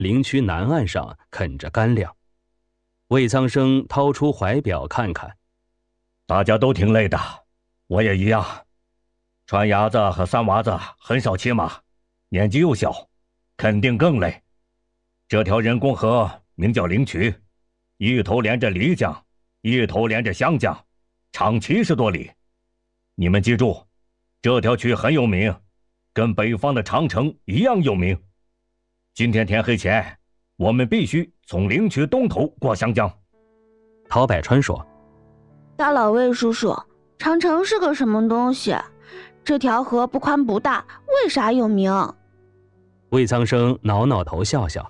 灵渠南岸上啃着干粮。魏苍生掏出怀表看看， 大家都挺累的，我也一样。川伢子和三娃子很少骑马，年纪又小，肯定更累。这条人工河名叫灵渠，一头连着漓江，一头连着湘江，长70多里。你们记住，这条渠很有名，跟北方的长城一样有名。今天天黑前，我们必须从灵渠东头过湘江。 陶百川说： 大老魏叔叔，长城是个什么东西？这条河不宽不大，为啥有名？ 魏苍生挠挠头笑笑：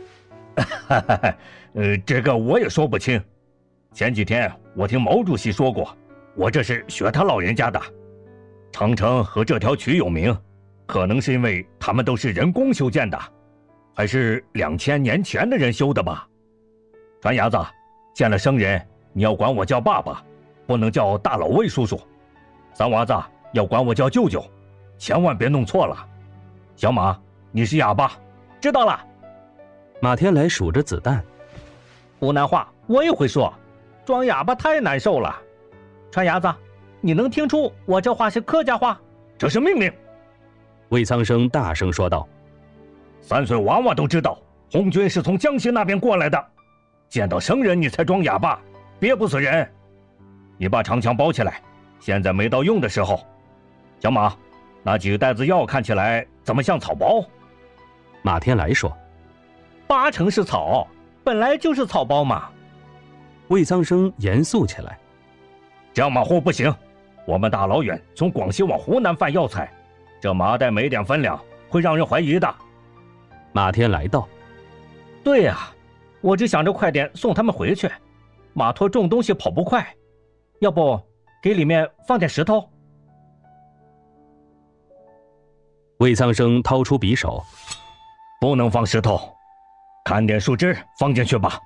这个我也说不清。前几天我听毛主席说过，我这是学他老人家的。长城和这条渠有名，可能是因为他们都是人工修建的，还是2000年前的人修的吧。川伢子，见了生人你要管我叫爸爸，不能叫大老魏叔叔。三娃子要管我叫舅舅，千万别弄错了。小马，你是哑巴，知道了。 马天来数着子弹， 湖南话我也会说，装哑巴太难受了。川伢子，你能听出我这话是客家话？ 这是命令。 魏苍生大声说道 ：3岁娃娃都知道红军是从江西那边过来的，见到生人你才装哑巴，憋不死人。你把长枪包起来，现在没到用的时候。小马，那几袋子药看起来怎么像草包？ 马天来说 ：8成是草，本来就是草包嘛。 魏苍生严肃起来： 这样马虎不行，我们大老远从广西往湖南贩药材，这麻袋没点分量会让人怀疑的。 马天来道： 对呀，我只想着快点送他们回去，马驮重东西跑不快，要不给里面放点石头。 魏苍生掏出匕首： 不能放石头，砍点树枝放进去吧。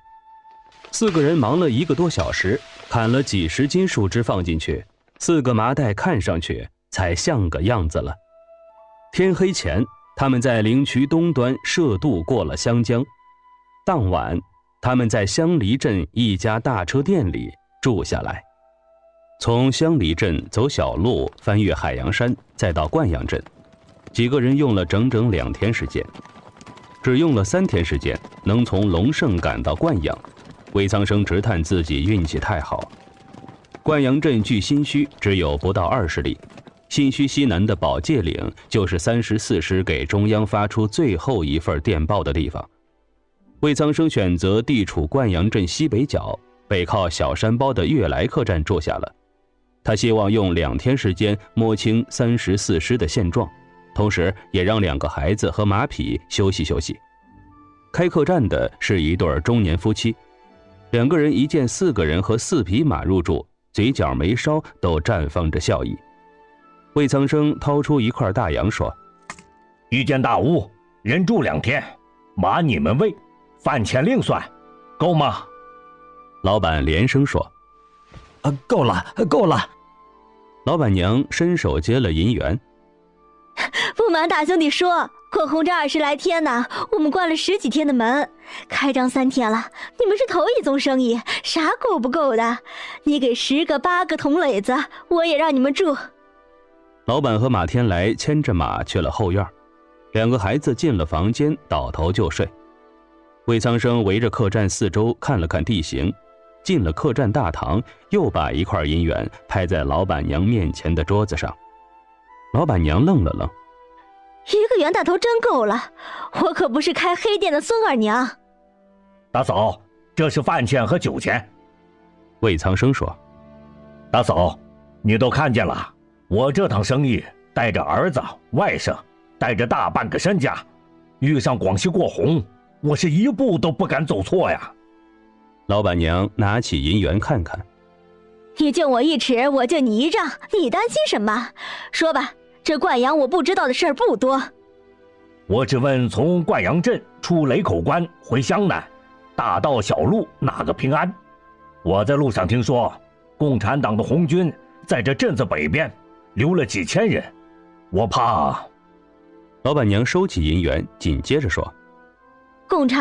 4个人忙了1个多小时，砍了几10斤树枝放进去，4个麻袋看上去才像个样子了。天黑前，他们在灵渠东端涉渡过了湘江。当晚，他们在香梨镇一家大车店里住下来。从香梨镇走小路翻越海洋山，再到灌阳镇，几个人用了整整2天时间。只用了3天时间，能从龙胜赶到灌阳。魏苍生直叹自己运气太好。灌阳镇距新圩只有不到20里，新圩西南的宝界岭就是34师给中央发出最后一份电报的地方。魏苍生选择地处灌阳镇西北角，背靠小山包的悦来客栈住下了。他希望用2天时间摸清34师的现状，同时也让2个孩子和马匹休息休息。开客栈的是一对中年夫妻，2个人一见4个人和4匹马入住，嘴角眉梢都绽放着笑意。魏苍生掏出一块大洋说： 一间大屋，人住2天，马你们喂，饭钱另算，够吗？ 老板连声说： 够了，够了。 老板娘伸手接了银元。 不瞒大兄弟说，口红这20来天呢，我们关了10几天的门，开张3天了，你们是头一宗生意，啥够不够的？你给10个8个铜垒子，我也让你们住。 老板和马天来牵着马去了后院，2个孩子进了房间，倒头就睡。魏苍生围着客栈4周看了看地形，进了客栈大堂，又把一块银元拍在老板娘面前的桌子上。老板娘愣了愣： 1个袁大头真够了，我可不是开黑店的孙二娘。 大嫂，这是饭钱和酒钱。 魏苍生说： 大嫂，你都看见了，我这趟生意带着儿子外甥，带着大半个身家，遇上广西过红，我是一步都不敢走错呀。 老板娘拿起银元看看： 你敬我1尺，我敬你1丈，你担心什么？说吧，这灌阳我不知道的事儿不多。 我只问从灌阳镇出雷口关回湘南，大道小路哪个平安？我在路上听说，共产党的红军在这镇子北边留了几千人，我怕。 老板娘收起银元，紧接着说： 共产